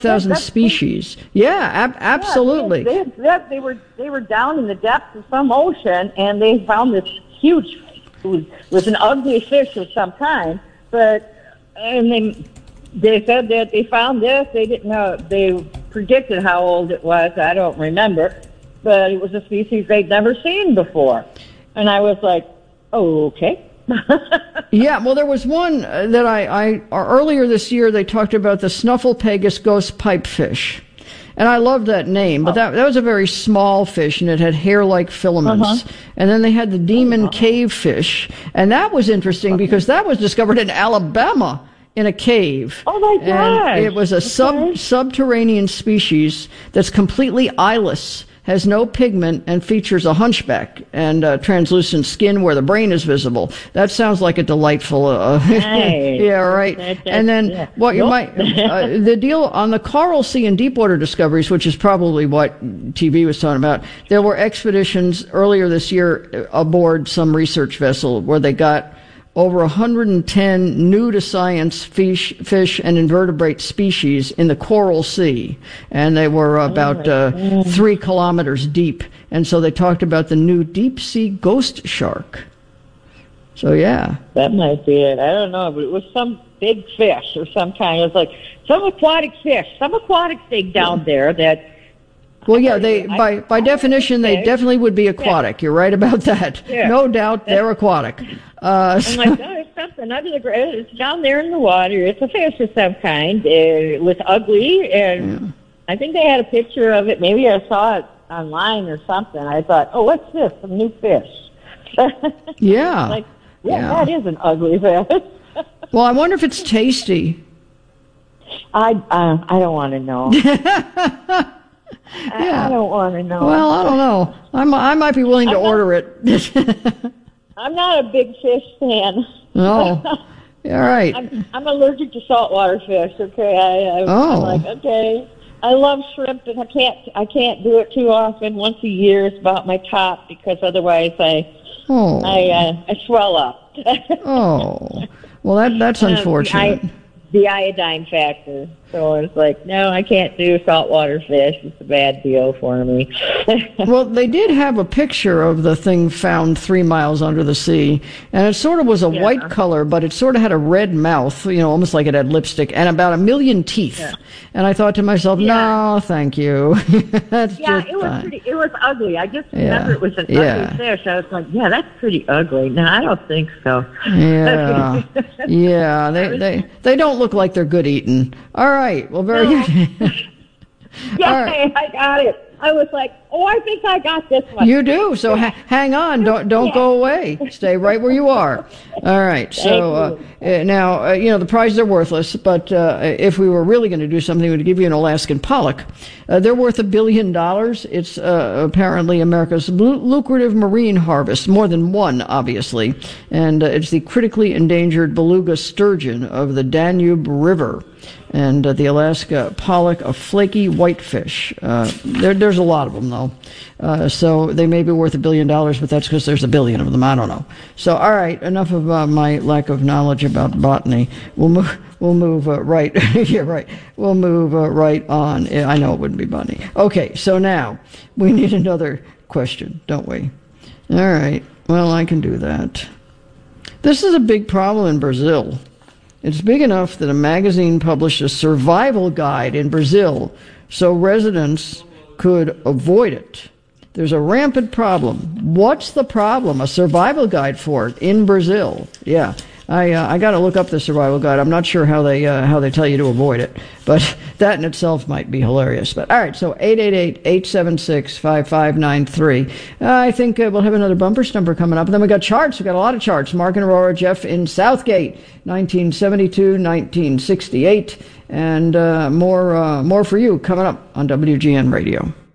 thousand species. Yeah, absolutely. They were down in the depths of some ocean, and they found this huge, with an ugly fish of some kind. And they said that they found this. They didn't know. They predicted how old it was. I don't remember, but it was a species they'd never seen before. And I was like, oh, okay. Yeah, well, there was one that I earlier this year, they talked about the Snuffleupagus ghost pipefish. And I loved that name, but that was a very small fish, and it had hair-like filaments. And then they had the demon cave fish, and that was interesting because that was discovered in Alabama in a cave. Oh, my gosh. And it was a subterranean species that's completely eyeless, has no pigment, and features a hunchback and translucent skin where the brain is visible. That sounds like a delightful... Nice. Yeah, right. And then what you might... the deal on the Coral Sea and Deepwater discoveries, which is probably what TV was talking about, there were expeditions earlier this year aboard some research vessel where they got over 110 new-to-science fish and invertebrate species in the Coral Sea, and they were about 3 kilometers deep. And so they talked about the new deep-sea ghost shark. So, yeah. That might be it. I don't know, but it was some big fish or some kind. It was like some aquatic fish, some aquatic thing down there that... Well, yeah, by definition, they definitely would be aquatic. Yeah. You're right about that. Yeah. No doubt they're aquatic. I'm like, no, it's something under the ground. It's down there in the water. It's a fish of some kind. It was ugly, and I think they had a picture of it. Maybe I saw it online or something. I thought, oh, what's this? Some new fish. Yeah. Like, that is an ugly fish. Well, I wonder if it's tasty. I don't want to know. I don't want to know. Well, I don't know. I might be willing to order it. I'm not a big fish fan. Oh, all right. I'm allergic to saltwater fish. Okay, I'm like, okay. I love shrimp, and I can't do it too often. Once a year is about my top because otherwise I swell up. Oh, well, that's unfortunate. The iodine factor. So it's like, no, I can't do saltwater fish. It's a bad deal for me. Well, they did have a picture of the thing found 3 miles under the sea, and it sort of was a white color, but it sort of had a red mouth, almost like it had lipstick, and about 1 million teeth. Yeah. And I thought to myself, no, thank you. That's just it was fine. It was ugly. I just remember it was an ugly fish. I was like, that's pretty ugly. No, I don't think so. Yeah, yeah. They don't look like they're good eating. All right. Well, very good. Right. I got it. I was like, I think I got this one. You do. So hang on. Don't go away. Stay right where you are. All right. So now, the prizes are worthless, but if we were really going to do something, we'd give you an Alaskan pollock. They're worth $1 billion. It's apparently America's lucrative marine harvest, more than one, obviously. And it's the critically endangered beluga sturgeon of the Danube River. And the Alaska pollock, a flaky whitefish. There's a lot of them, though. So they may be worth $1 billion, but that's because there's 1 billion of them. I don't know. So, all right, enough of my lack of knowledge about botany. We'll move right. Yeah, right. We'll move right on. I know it wouldn't be botany. Okay, so now we need another question, don't we? All right. Well, I can do that. This is a big problem in Brazil. It's big enough that a magazine published a survival guide in Brazil so residents could avoid it. There's a rampant problem. What's the problem? A survival guide for it in Brazil. Yeah, I got to look up the survival guide. I'm not sure how they tell you to avoid it, but that in itself might be hilarious. But all right, so 888-876-5593. I think we'll have another bumper stumper coming up. And then we got charts. We got a lot of charts. Mark and Aurora, Jeff in Southgate, 1972, 1968, and more for you coming up on WGN Radio.